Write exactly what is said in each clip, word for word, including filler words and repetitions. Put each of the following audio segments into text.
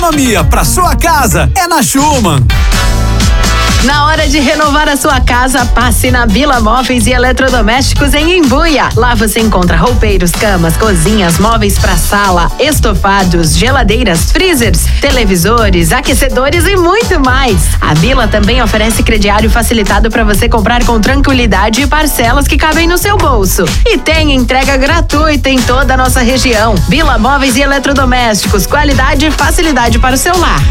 Economia pra sua casa é na Schumann. Na hora de renovar a sua casa, passe na Vila Móveis e Eletrodomésticos em Imbuia. Lá você encontra roupeiros, camas, cozinhas, móveis para sala, estofados, geladeiras, freezers, televisores, aquecedores e muito mais. A Vila também oferece crediário facilitado para você comprar com tranquilidade e parcelas que cabem no seu bolso. E tem entrega gratuita em toda a nossa região. Vila Móveis e Eletrodomésticos, qualidade e facilidade para o seu lar.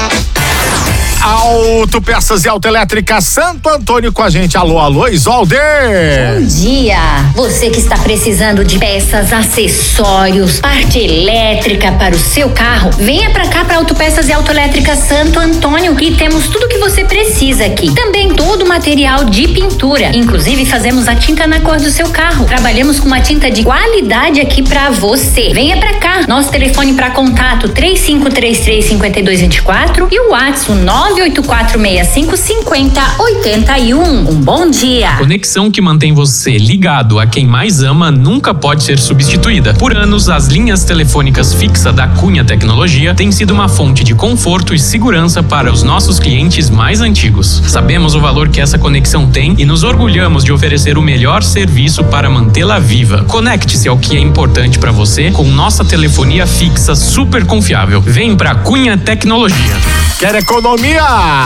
Autopeças e Autoelétrica Santo Antônio com a gente. Alô, alô, Isolde. Bom dia. Você que está precisando de peças, acessórios, parte elétrica para o seu carro, venha pra cá pra Autopeças e Autoelétrica Santo Antônio e temos tudo que você precisa aqui. Também todo o material de pintura. Inclusive fazemos a tinta na cor do seu carro. Trabalhamos com uma tinta de qualidade aqui pra você. Venha pra cá. Nosso telefone para contato três cinco três três, cinco dois dois quatro e o WhatsApp nove oito quatro seis cinco cinco zero oito um. Um bom dia. A conexão que mantém você ligado a quem mais ama nunca pode ser substituída. Por anos, as linhas telefônicas fixa da Cunha Tecnologia têm sido uma fonte de conforto e segurança para os nossos clientes mais antigos. Sabemos o valor que essa conexão tem e nos orgulhamos de oferecer o melhor serviço para mantê-la viva. Conecte-se ao que é importante para você com nossa telefonia fixa super confiável. Vem pra Cunha Tecnologia. Quer economia?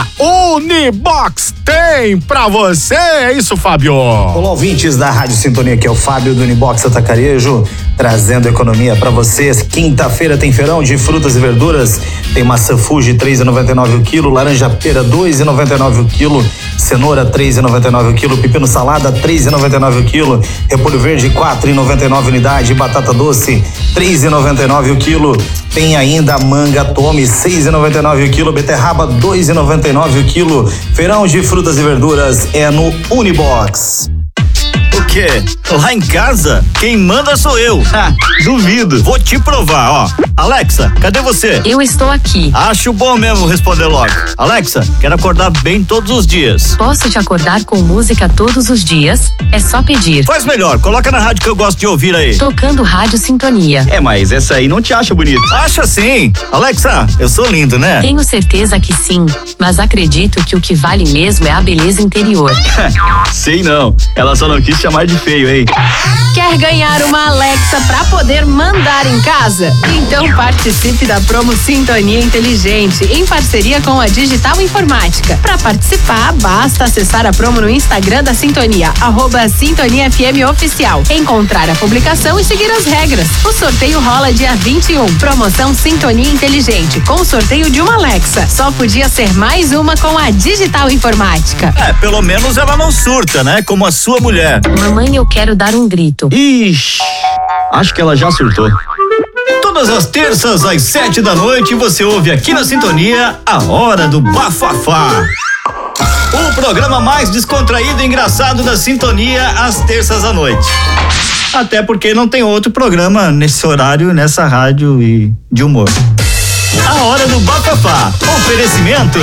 Unibox tem pra você, é isso, Fábio? Olá, ouvintes da Rádio Sintonia, aqui é o Fábio do Unibox Atacarejo, trazendo economia pra vocês. Quinta-feira tem feirão de frutas e verduras, tem maçã Fuji três reais e noventa e nove o quilo, laranja pera dois reais e noventa e nove o quilo, cenoura três reais e noventa e nove o quilo, pepino salada três reais e noventa e nove o quilo, repolho verde quatro reais e noventa e nove unidade, batata doce três reais e noventa e nove o quilo, tem ainda manga tome seis reais e noventa e nove o quilo, beterraba dois reais e noventa e nove o quilo. Feirão de frutas e verduras é no Unibox. O quê? Lá em casa, quem manda sou eu. Ha, duvido. Vou te provar, ó. Alexa, cadê você? Eu estou aqui. Acho bom mesmo responder logo. Alexa, quero acordar bem todos os dias. Posso te acordar com música todos os dias? É só pedir. Faz melhor, coloca na rádio que eu gosto de ouvir aí. Tocando Rádio Sintonia. É, mas essa aí não te acha bonito. Acha sim. Alexa, eu sou lindo, né? Tenho certeza que sim, mas acredito que o que vale mesmo é a beleza interior. Sei não, ela só não quis chamar de feio, hein? Quer ganhar uma Alexa para poder mandar em casa? Então participe da promo Sintonia Inteligente, em parceria com a Digital Informática. Para participar, basta acessar a promo no Instagram da Sintonia, arroba Sintonia F M Oficial, encontrar a publicação e seguir as regras. O sorteio rola dia vinte e um. Promoção Sintonia Inteligente, com sorteio de uma Alexa. Só podia ser mais uma com a Digital Informática. É, pelo menos ela não surta, né? Como a sua mulher. Mamãe, eu quero dar um grito. Ixi, acho que ela já surtou. Todas as terças às sete da noite você ouve aqui na Sintonia a Hora do Bafafá. O programa mais descontraído e engraçado da Sintonia às terças à noite. Até porque não tem outro programa nesse horário, nessa rádio e de humor. A Hora do Bafafá. Oferecimento.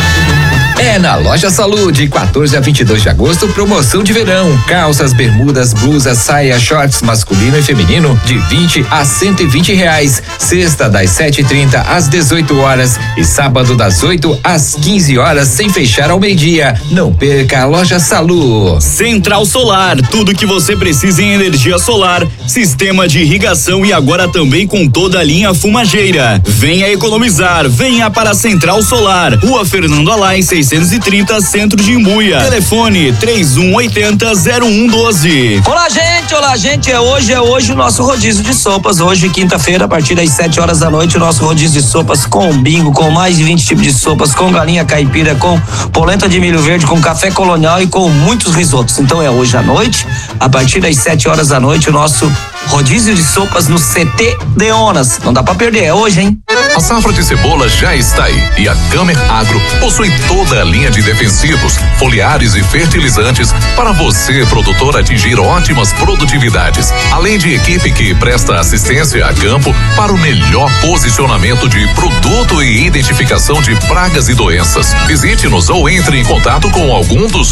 É na Loja Saúde, quatorze a vinte e dois de agosto, promoção de verão. Calças, bermudas, blusas, saia, shorts masculino e feminino de vinte a cento e vinte reais. Sexta das sete e trinta às dezoito horas e sábado das oito às quinze horas, sem fechar ao meio-dia. Não perca a Loja Saúde. Central Solar, tudo que você precisa em energia solar, sistema de irrigação e agora também com toda a linha fumageira. Venha economizar, venha para a Central Solar, Rua Fernando Alay, seiscentos e trinta, centro de Imbuia. Telefone três um oito zero, zero um um dois. Olá, gente, olá, gente, é hoje, é hoje o nosso rodízio de sopas, hoje quinta-feira, a partir das sete horas da noite, o nosso rodízio de sopas com bingo, com mais de vinte tipos de sopas, com galinha caipira, com polenta de milho verde, com café colonial e com muitos risotos. Então é hoje à noite, a partir das sete horas da noite, o nosso rodízio de sopas no C T Deonas. Não dá pra perder, é hoje, hein? A safra de cebola já está aí e a Camer Agro possui toda a linha de defensivos, foliares e fertilizantes para você, produtor, atingir ótimas produtividades. Além de equipe que presta assistência a campo para o melhor posicionamento de produto e identificação de pragas e doenças. Visite-nos ou entre em contato com algum dos